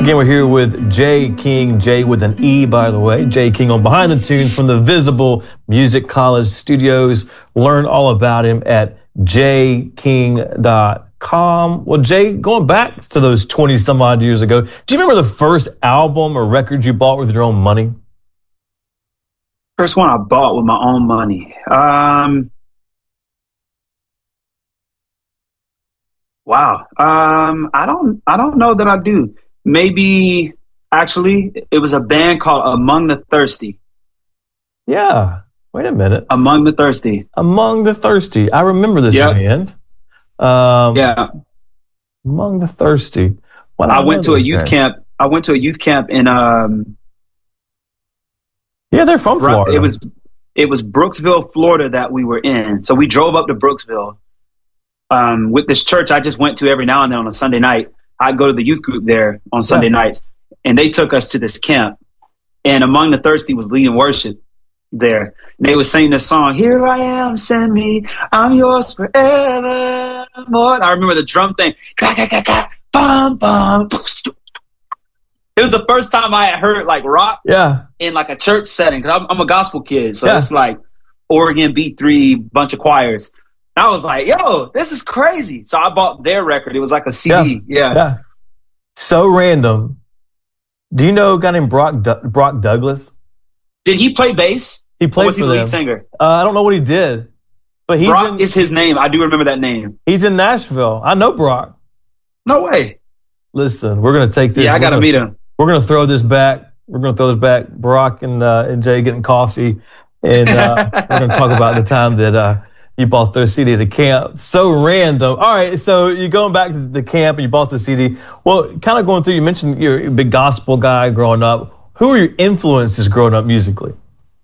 Again, we're here with Jay King, Jay with an E, by the way. Jay King on Behind the Tunes from the Visible Music College Studios. Learn all about him at jking.com. Well, Jay, going back to those 20 some odd years ago, do you remember the first album or record you bought with your own money? First one I bought with my own money. Wow. I don't know that I do. Maybe, actually, it was a band called Among the Thirsty. Yeah. Wait a minute. Among the Thirsty. Among the Thirsty. I remember this band. Yeah. Among the Thirsty. Well, I went to a youth camp. I went to a youth camp in yeah, they're from Florida. It was Brooksville, Florida that we were in. So we drove up to Brooksville with this church I just went to every now and then on a Sunday night. I'd go to the youth group there on Sunday nights, and they took us to this camp. And Among the Thirsty was leading worship there. And they would sing this song, "Here I am, send me, I'm yours forever." I remember the drum thing. Bum, bum. It was the first time I had heard like rock in like a church setting, because I'm a gospel kid. So it's like Oregon B3, bunch of choirs. And I was like, yo, this is crazy. So I bought their record. It was like a CD. Yeah. So random. Do you know a guy named Brock Douglas? Did he play bass? He played was for he them. Lead singer? I don't know what he did. But Brock is his name. I do remember that name. He's in Nashville. I know Brock. No way. Listen, we're going to take this. Yeah, I got to meet him. We're going to throw this back. Brock and Jay getting coffee. And we're going to talk about the time that you bought their CD at a camp. So random. All right, so you're going back to the camp and you bought the CD. Well, kind of going through, you mentioned you're a big gospel guy growing up. Who are your influences growing up musically?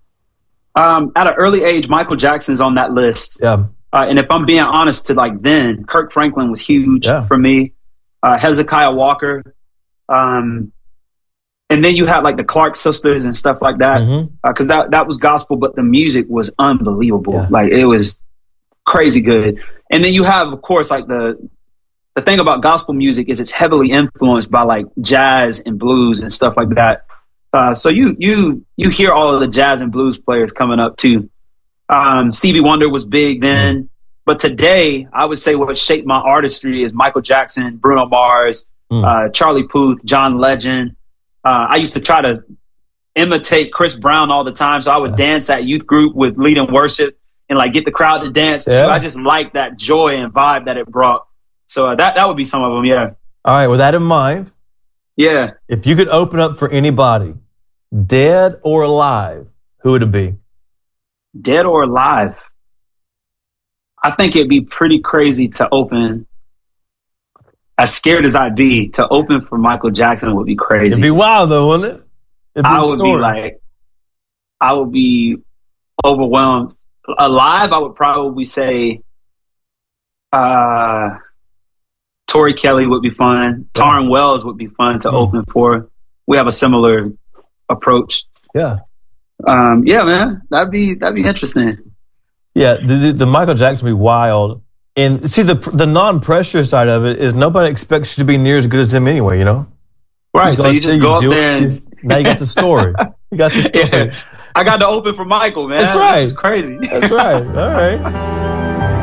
At an early age, Michael Jackson's on that list. Yeah. And if I'm being honest, to like then, Kirk Franklin was huge for me. Hezekiah Walker. And then you had like the Clark sisters and stuff like that. Because that was gospel, but the music was unbelievable. Yeah. Like it was crazy good. And then you have, of course, like the thing about gospel music is it's heavily influenced by like jazz and blues and stuff like that. So you hear all of the jazz and blues players coming up too. Stevie Wonder was big then, but today I would say what shaped my artistry is Michael Jackson, Bruno Mars, Charlie Puth, John Legend. I used to try to imitate Chris Brown all the time, so I would dance at youth group with leading worship and like get the crowd to dance. So I just liked that joy and vibe that it brought. So that would be some of them. Yeah. All right. With that in mind. Yeah. If you could open up for anybody, dead or alive, who would it be? Dead or alive? I think it'd be pretty crazy to open. As scared as I'd be, to open for Michael Jackson would be crazy. It'd be wild though, wouldn't it? I would be overwhelmed. Alive, I would probably say Tori Kelly would be fun. Taryn Wells would be fun to open for. We have a similar approach. Yeah. Yeah, man. That'd be interesting. Yeah, the Michael Jackson would be wild. And see, the non-pressure side of it is nobody expects you to be near as good as him anyway, you know? Right, so you just go up there and... Now you got the story. You got the story. Yeah. I got to open for Michael, man. That's right. This is crazy. That's right. All right.